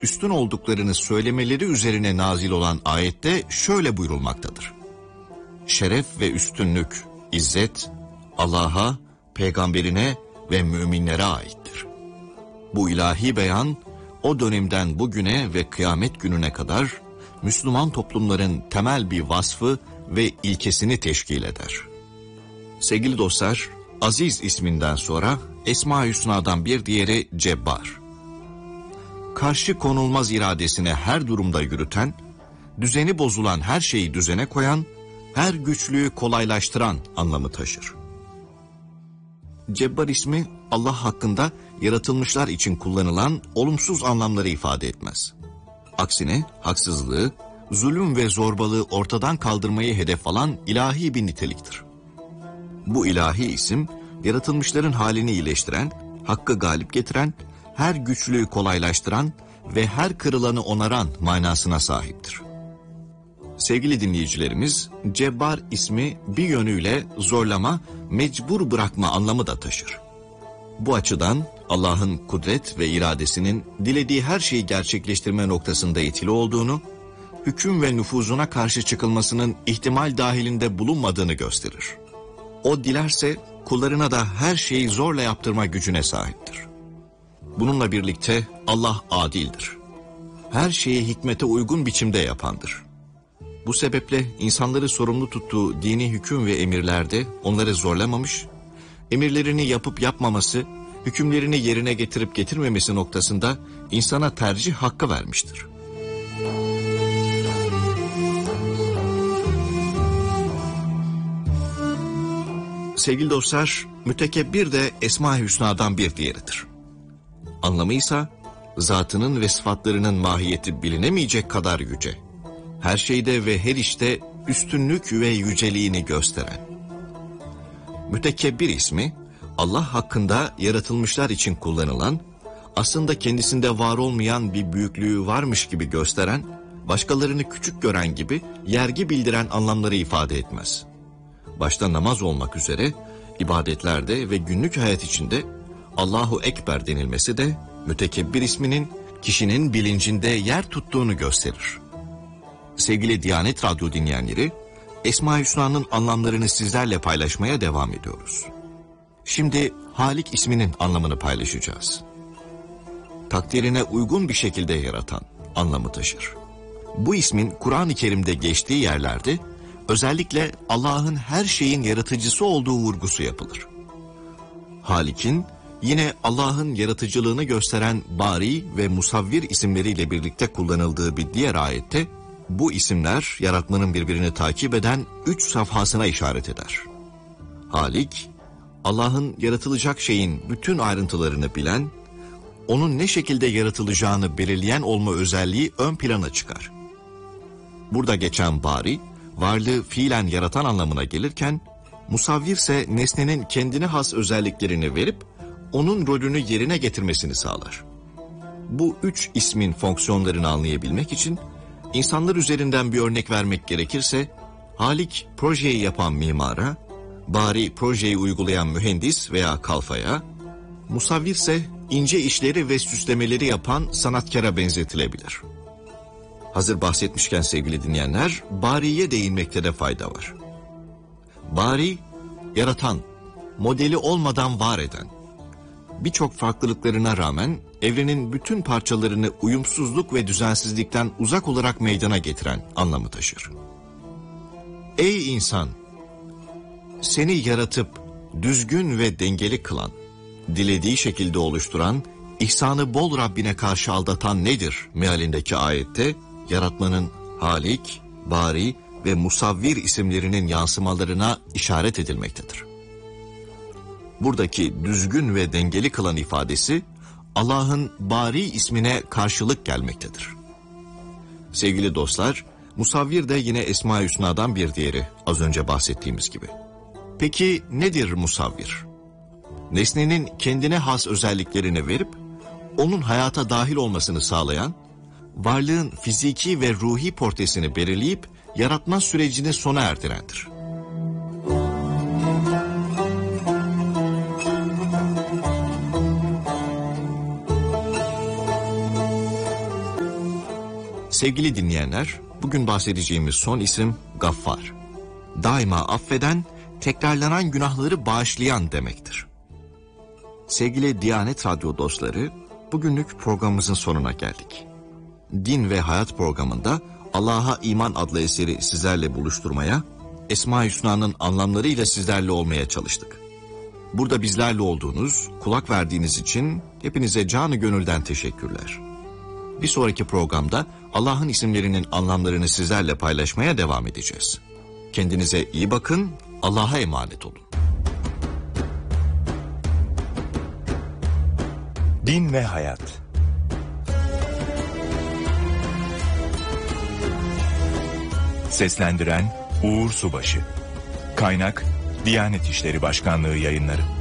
üstün olduklarını söylemeleri üzerine nazil olan ayette şöyle buyurulmaktadır. Şeref ve üstünlük, izzet Allah'a, peygamberine ve müminlere aittir. Bu ilahi beyan o dönemden bugüne ve kıyamet gününe kadar Müslüman toplumların temel bir vasfı ve ilkesini teşkil eder. Sevgili dostlar, Aziz isminden sonra Esma-i Hüsna'dan bir diğeri Cebbar. Karşı konulmaz iradesine her durumda yürüten, düzeni bozulan her şeyi düzene koyan, her güçlüğü kolaylaştıran anlamı taşır. Cebbar ismi Allah hakkında yaratılmışlar için kullanılan olumsuz anlamları ifade etmez. Aksine haksızlığı, zulüm ve zorbalığı ortadan kaldırmayı hedef alan ilahi bir niteliktir. Bu ilahi isim, yaratılmışların halini iyileştiren, hakkı galip getiren, her güçlüğü kolaylaştıran ve her kırılanı onaran manasına sahiptir. Sevgili dinleyicilerimiz, Cebbar ismi bir yönüyle zorlama, mecbur bırakma anlamı da taşır. Bu açıdan Allah'ın kudret ve iradesinin dilediği her şeyi gerçekleştirme noktasında etkili olduğunu, hüküm ve nüfuzuna karşı çıkılmasının ihtimal dahilinde bulunmadığını gösterir. O dilerse kullarına da her şeyi zorla yaptırma gücüne sahiptir. Bununla birlikte Allah adildir. Her şeyi hikmete uygun biçimde yapandır. Bu sebeple insanları sorumlu tuttuğu dini hüküm ve emirlerde onları zorlamamış, emirlerini yapıp yapmaması, hükümlerini yerine getirip getirmemesi noktasında insana tercih hakkı vermiştir. Sevgili dostlar, mütekebbir de Esma-i Hüsna'dan bir diğeridir. Anlamı ise zatının ve sıfatlarının mahiyeti bilinemeyecek kadar yüce, her şeyde ve her işte üstünlük ve yüceliğini gösteren. Mütekebbir ismi Allah hakkında yaratılmışlar için kullanılan, aslında kendisinde var olmayan bir büyüklüğü varmış gibi gösteren, başkalarını küçük gören gibi yergi bildiren anlamları ifade etmez. Başta namaz olmak üzere ibadetlerde ve günlük hayat içinde Allahu Ekber denilmesi de mütekebbir isminin kişinin bilincinde yer tuttuğunu gösterir. Sevgili Diyanet Radyo dinleyenleri, Esma-i Hüsna'nın anlamlarını sizlerle paylaşmaya devam ediyoruz. Şimdi Halik isminin anlamını paylaşacağız. Takdirine uygun bir şekilde yaratan anlamı taşır. Bu ismin Kur'an-ı Kerim'de geçtiği yerlerde özellikle Allah'ın her şeyin yaratıcısı olduğu vurgusu yapılır. Halik'in yine Allah'ın yaratıcılığını gösteren Bari ve Musavvir isimleriyle birlikte kullanıldığı bir diğer ayette bu isimler yaratmanın birbirini takip eden 3 safhasına işaret eder. Halik, Allah'ın yaratılacak şeyin bütün ayrıntılarını bilen, onun ne şekilde yaratılacağını belirleyen olma özelliği ön plana çıkar. Burada geçen Bari, varlığı fiilen yaratan anlamına gelirken, Musavvir ise nesnenin kendine has özelliklerini verip, onun rolünü yerine getirmesini sağlar. Bu 3 ismin fonksiyonlarını anlayabilmek için, insanlar üzerinden bir örnek vermek gerekirse, Halik projeyi yapan mimara, Bari projeyi uygulayan mühendis veya kalfaya, Musavvir ise ince işleri ve süslemeleri yapan sanatkara benzetilebilir. Hazır bahsetmişken sevgili dinleyenler, Bari'ye değinmekte de fayda var. Bari, yaratan, modeli olmadan var eden, birçok farklılıklarına rağmen evrenin bütün parçalarını uyumsuzluk ve düzensizlikten uzak olarak meydana getiren anlamı taşır. Ey insan! Seni yaratıp düzgün ve dengeli kılan, dilediği şekilde oluşturan, ihsanı bol Rabbine karşı aldatan nedir mealindeki ayette, yaratmanın Halik, Bari ve Musavvir isimlerinin yansımalarına işaret edilmektedir. Buradaki düzgün ve dengeli kılan ifadesi, Allah'ın Bari ismine karşılık gelmektedir. Sevgili dostlar, Musavvir de yine Esma-i Hüsna'dan bir diğeri, az önce bahsettiğimiz gibi. Peki nedir musavvir? Nesnenin kendine has özelliklerini verip, onun hayata dahil olmasını sağlayan, varlığın fiziki ve ruhi portresini belirleyip, yaratma sürecini sona erdirendir. Sevgili dinleyenler, bugün bahsedeceğimiz son isim Gaffar. Daima affeden, tekrarlanan günahları bağışlayan demektir. Sevgili Diyanet Radyo dostları, bugünlük programımızın sonuna geldik. Din ve Hayat programında Allah'a İman adlı eseri sizlerle buluşturmaya, Esma-i Hüsna'nın anlamlarıyla sizlerle olmaya çalıştık. Burada bizlerle olduğunuz, kulak verdiğiniz için hepinize canı gönülden teşekkürler. Bir sonraki programda Allah'ın isimlerinin anlamlarını sizlerle paylaşmaya devam edeceğiz. Kendinize iyi bakın, Allah'a emanet olun. Din ve Hayat. Seslendiren Uğur Subaşı. Kaynak Diyanet İşleri Başkanlığı Yayınları.